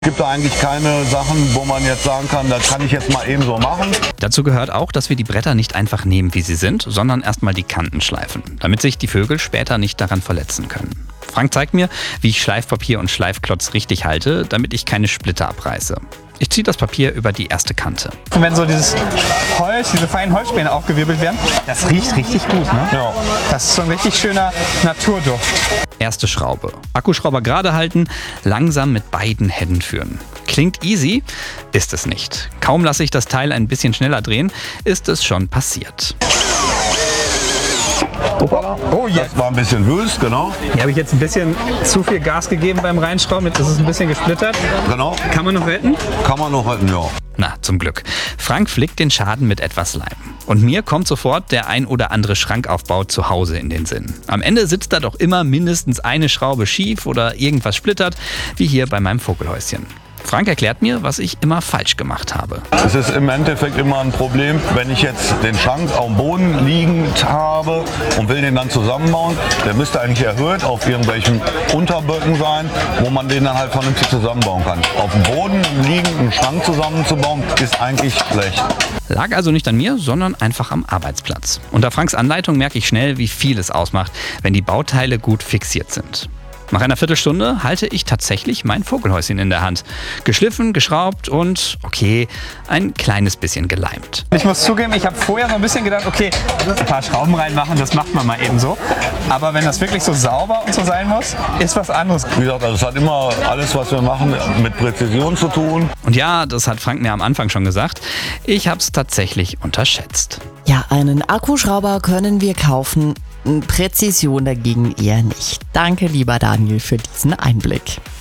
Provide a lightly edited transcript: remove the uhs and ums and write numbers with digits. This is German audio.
Es gibt da eigentlich keine Sachen, wo man jetzt sagen kann, das kann ich jetzt mal eben so machen. Dazu gehört auch, dass wir die Bretter nicht einfach nehmen, wie sie sind, sondern erstmal die Kanten schleifen, damit sich die Vögel später nicht daran verletzen können. Frank zeigt mir, wie ich Schleifpapier und Schleifklotz richtig halte, damit ich keine Splitter abreiße. Ich ziehe das Papier über die erste Kante. Und wenn so dieses Holz, diese feinen Holzspäne aufgewirbelt werden, das riecht richtig gut, ne? Ja. Das ist so ein richtig schöner Naturduft. Erste Schraube. Akkuschrauber gerade halten, langsam mit beiden Händen führen. Klingt easy, ist es nicht. Kaum lasse ich das Teil ein bisschen schneller drehen, ist es schon passiert. Oh, jetzt. Das war ein bisschen wüst, genau. Hier habe ich jetzt ein bisschen zu viel Gas gegeben beim Reinschrauben. Jetzt ist es ein bisschen gesplittert. Genau. Kann man noch retten? Kann man noch halten, ja. Na, zum Glück. Frank flickt den Schaden mit etwas Leim. Und mir kommt sofort der ein oder andere Schrankaufbau zu Hause in den Sinn. Am Ende sitzt da doch immer mindestens eine Schraube schief oder irgendwas splittert, wie hier bei meinem Vogelhäuschen. Frank erklärt mir, was ich immer falsch gemacht habe. Es ist im Endeffekt immer ein Problem, wenn ich jetzt den Schrank auf dem Boden liegend habe und will den dann zusammenbauen. Der müsste eigentlich erhöht auf irgendwelchen Unterböcken sein, wo man den dann halt vernünftig zusammenbauen kann. Auf dem Boden liegend einen Schrank zusammenzubauen, ist eigentlich schlecht. Lag also nicht an mir, sondern einfach am Arbeitsplatz. Unter Franks Anleitung merke ich schnell, wie viel es ausmacht, wenn die Bauteile gut fixiert sind. Nach einer Viertelstunde halte ich tatsächlich mein Vogelhäuschen in der Hand. Geschliffen, geschraubt und, okay, ein kleines bisschen geleimt. Ich muss zugeben, ich habe vorher so ein bisschen gedacht, okay, ein paar Schrauben reinmachen, das macht man mal eben so. Aber wenn das wirklich so sauber und so sein muss, ist was anderes. Wie gesagt, also es hat immer alles, was wir machen, mit Präzision zu tun. Und ja, das hat Frank mir am Anfang schon gesagt, ich habe es tatsächlich unterschätzt. Ja, einen Akkuschrauber können wir kaufen, Präzision dagegen eher nicht. Danke, lieber Daniel, für diesen Einblick.